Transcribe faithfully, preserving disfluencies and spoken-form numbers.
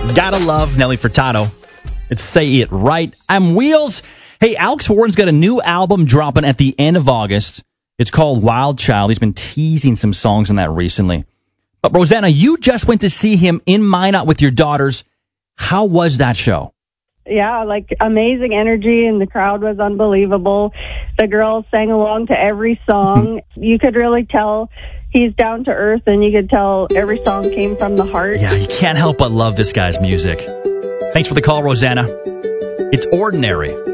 Gotta love Nelly Furtado. It's Say It Right. I'm Wheels. Hey, Alex Warren's got a new album dropping at the end of August. It's called Wild Child. He's been teasing some songs on that recently. But, Rosanna, you just went to see him in Minot with your daughters. How was that show? Yeah, like amazing energy, and the crowd was unbelievable. The girls sang along to every song. You could really tell he's down to earth, and you could tell every song came from the heart. Yeah, you can't help but love this guy's music. Thanks for the call, Rosanna. It's Ordinary